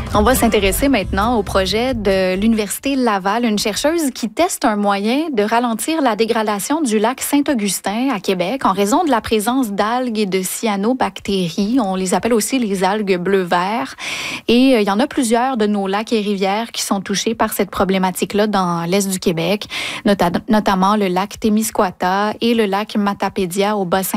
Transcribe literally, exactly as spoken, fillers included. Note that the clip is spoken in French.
On va s'intéresser maintenant au projet de l'Université Laval, une chercheuse qui teste un moyen de ralentir la dégradation du lac Saint-Augustin à Québec en raison de la présence d'algues et de cyanobactéries. On les appelle aussi les algues bleu-vert. Et euh, il y en a plusieurs de nos lacs et rivières qui sont touchés par cette problématique-là dans l'est du Québec, nota- notamment le lac Témiscouata et le lac Matapédia au bassin